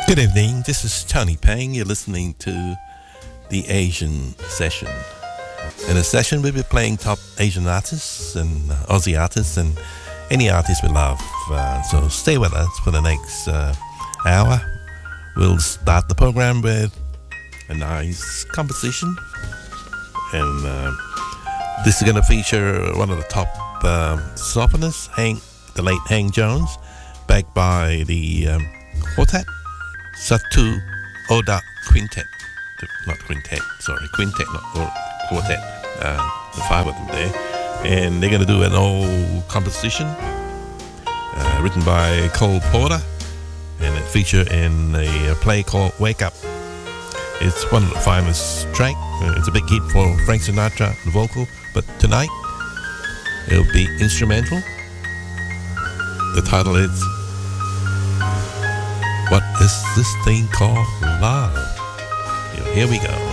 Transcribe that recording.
Good evening, this is Tony Pang. You're listening to the Asian Session. In a session, we'll be playing top Asian artists and Aussie artists and any artist we love. So stay with us for the next hour. We'll start the program with a nice composition. And this is going to feature one of the top sophomores, the late Hank Jones, backed by the quartet, Satu Oda Quintet. Quintet, not quartet. The five of them there. And they're going to do an old composition written by Cole Porter, and it featured in a play called Wake Up. It's one of the finest tracks. It's a big hit for Frank Sinatra, the vocal, but tonight it'll be instrumental. The title is What Is This Thing Called Love? Here we go.